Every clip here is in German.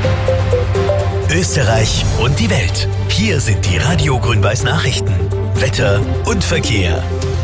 Österreich und die Welt. Hier sind die Radio Grün-Weiß Nachrichten. Wetter und Verkehr.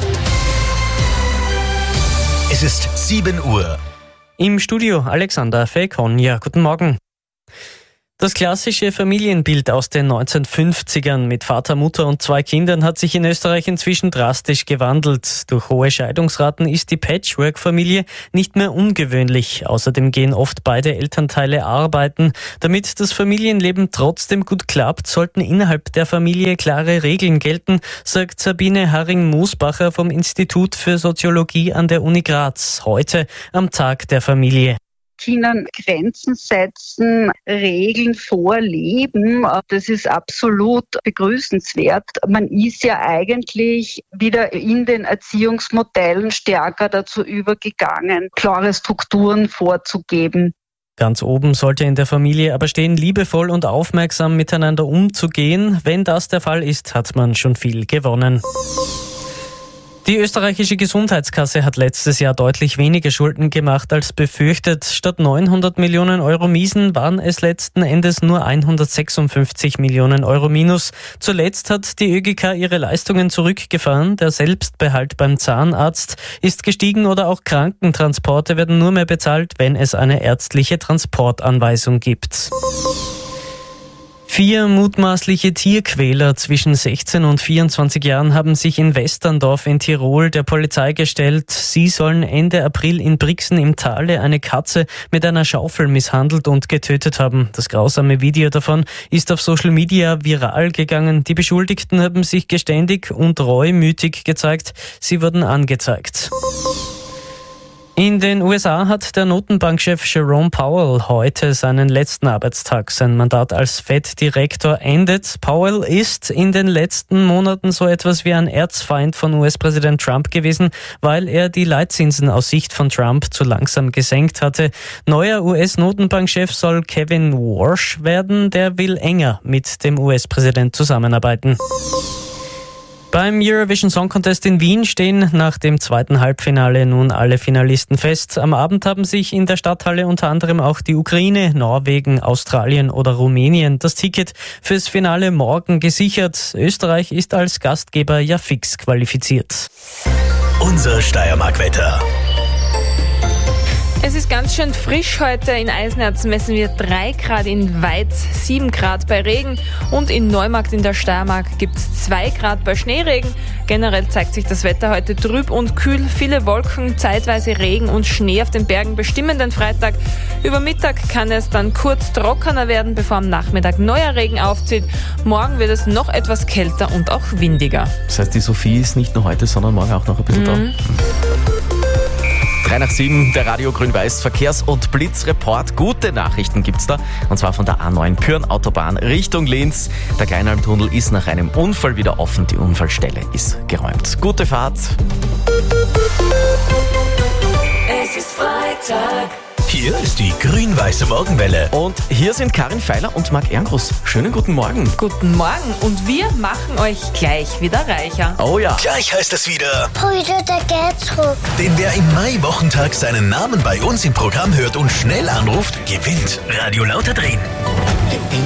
Es ist 7 Uhr. Im Studio Alexander Feikon. Ja, guten Morgen. Das klassische Familienbild aus den 1950ern mit Vater, Mutter und 2 Kindern hat sich in Österreich inzwischen drastisch gewandelt. Durch hohe Scheidungsraten ist die Patchwork-Familie nicht mehr ungewöhnlich. Außerdem gehen oft beide Elternteile arbeiten. Damit das Familienleben trotzdem gut klappt, sollten innerhalb der Familie klare Regeln gelten, sagt Sabine Haring-Mosbacher vom Institut für Soziologie an der Uni Graz. Heute am Tag der Familie. Kindern Grenzen setzen, Regeln vorleben, das ist absolut begrüßenswert. Man ist ja eigentlich wieder in den Erziehungsmodellen stärker dazu übergegangen, klare Strukturen vorzugeben. Ganz oben sollte in der Familie aber stehen, liebevoll und aufmerksam miteinander umzugehen. Wenn das der Fall ist, hat man schon viel gewonnen. Die österreichische Gesundheitskasse hat letztes Jahr deutlich weniger Schulden gemacht als befürchtet. Statt 900 Millionen Euro Miesen waren es letzten Endes nur 156 Millionen Euro Minus. Zuletzt hat die ÖGK ihre Leistungen zurückgefahren. Der Selbstbehalt beim Zahnarzt ist gestiegen oder auch Krankentransporte werden nur mehr bezahlt, wenn es eine ärztliche Transportanweisung gibt. 4 mutmaßliche Tierquäler zwischen 16 und 24 Jahren haben sich in Westerndorf in Tirol der Polizei gestellt. Sie sollen Ende April in Brixen im Tale eine Katze mit einer Schaufel misshandelt und getötet haben. Das grausame Video davon ist auf Social Media viral gegangen. Die Beschuldigten haben sich geständig und reumütig gezeigt. Sie wurden angezeigt. In den USA hat der Notenbankchef Jerome Powell heute seinen letzten Arbeitstag. Sein Mandat als Fed-Direktor endet. Powell ist in den letzten Monaten so etwas wie ein Erzfeind von US-Präsident Trump gewesen, weil er die Leitzinsen aus Sicht von Trump zu langsam gesenkt hatte. Neuer US-Notenbankchef soll Kevin Warsh werden. Der will enger mit dem US-Präsident zusammenarbeiten. Beim Eurovision Song Contest in Wien stehen nach dem zweiten Halbfinale nun alle Finalisten fest. Am Abend haben sich in der Stadthalle unter anderem auch die Ukraine, Norwegen, Australien oder Rumänien das Ticket fürs Finale morgen gesichert. Österreich ist als Gastgeber ja fix qualifiziert. Unser Steiermark-Wetter. Es ist ganz schön frisch heute. In Eisenerz messen wir 3 Grad, in Weiz 7 Grad bei Regen und in Neumarkt in der Steiermark gibt es 2 Grad bei Schneeregen. Generell zeigt sich das Wetter heute trüb und kühl. Viele Wolken, zeitweise Regen und Schnee auf den Bergen bestimmen den Freitag. Über Mittag kann es dann kurz trockener werden, bevor am Nachmittag neuer Regen aufzieht. Morgen wird es noch etwas kälter und auch windiger. Das heißt, die Sophie ist nicht nur heute, sondern morgen auch noch ein bisschen da. 3 nach 7, der Radio Grün-Weiß Verkehrs- und Blitzreport. Gute Nachrichten gibt's da, und zwar von der A9 Pürn-Autobahn Richtung Linz. Der Kleinalmtunnel ist nach einem Unfall wieder offen. Die Unfallstelle ist geräumt. Gute Fahrt. Es ist Freitag. Hier ist die grün-weiße Morgenwelle. Und hier sind Karin Feiler und Marc Ehrengroß. Schönen guten Morgen. Guten Morgen und wir machen euch gleich wieder reicher. Oh ja. Gleich heißt es wieder, Heute der Gelddruck. denn wer im Mai-Wochentag seinen Namen bei uns im Programm hört und schnell anruft, gewinnt. Radio lauter drehen.